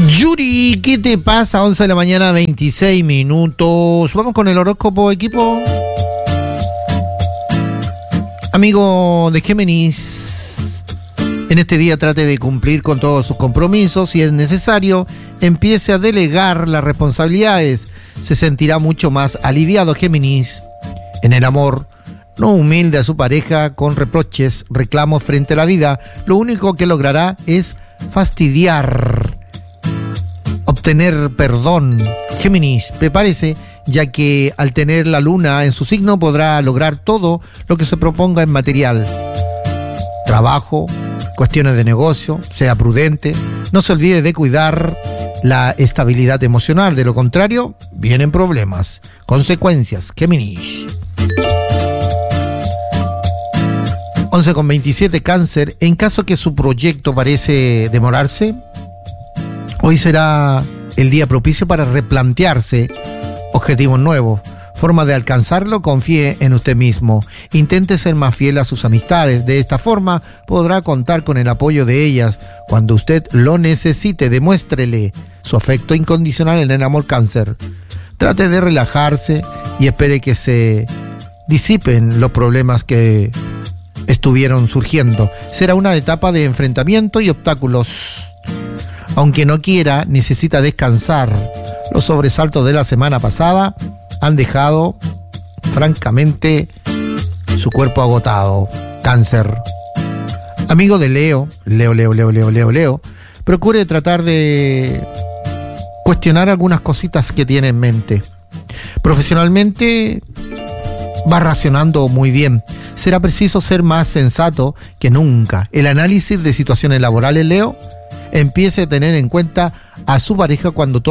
Yuri, ¿qué te pasa? 11 de la mañana, 26 minutos. Vamos con el horóscopo, equipo. Amigo de Géminis, en este día trate de cumplir con todos sus compromisos. Si es necesario, empiece a delegar las responsabilidades. Se sentirá mucho más aliviado, Géminis. En el amor, no humilde a su pareja con reproches, reclamos frente a la vida. Lo único que logrará es fastidiar. Obtener perdón. Géminis, prepárese, ya que al tener la luna en su signo podrá lograr todo lo que se proponga en material. Trabajo, cuestiones de negocio, sea prudente. No se olvide de cuidar la estabilidad emocional. De lo contrario, vienen problemas. Consecuencias, Géminis. 11:27, Cáncer. En caso que su proyecto parece demorarse, hoy será el día propicio para replantearse objetivos nuevos. Forma de alcanzarlo, confíe en usted mismo. Intente ser más fiel a sus amistades. De esta forma podrá contar con el apoyo de ellas. Cuando usted lo necesite, demuéstrele su afecto incondicional en el amor, Cáncer. Trate de relajarse y espere que se disipen los problemas que estuvieron surgiendo. Será una etapa de enfrentamiento y obstáculos. Aunque no quiera, necesita descansar. Los sobresaltos de la semana pasada han dejado, francamente, su cuerpo agotado. Cáncer. Amigo de Leo, Leo, procure tratar de cuestionar algunas cositas que tiene en mente. Profesionalmente, va racionando muy bien. Será preciso ser más sensato que nunca. El análisis de situaciones laborales, Leo, empiece a tener en cuenta a su pareja cuando tome